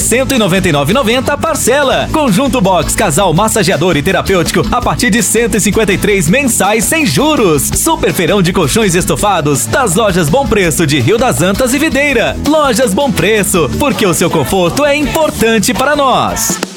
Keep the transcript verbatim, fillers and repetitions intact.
cento e noventa e nove reais e noventa centavos parcela. Conjunto box, casal massageador e terapêutico a partir de cento e cinquenta e três reais mensais sem juros. Super feirão de colchões estofados das lojas Bom Preço de Rio das Antas e Videira. Lojas Bom Preço, porque o seu conforto é importante para nós.